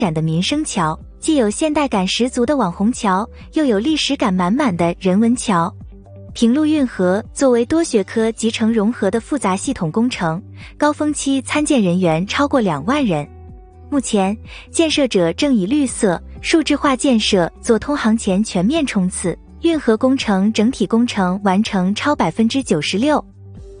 展的民生桥，既有现代感十足的网红桥，又有历史感满满的人文桥。平陆运河作为多学科集成融合的复杂系统工程，高峰期参建人员超过2万人。目前，建设者正以绿色、数字化建设做通航前全面冲刺，运河工程整体工程完成超96%。